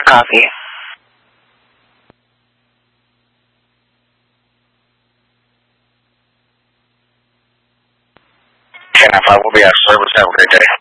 Copy. 1095 will be at service. Have a great day.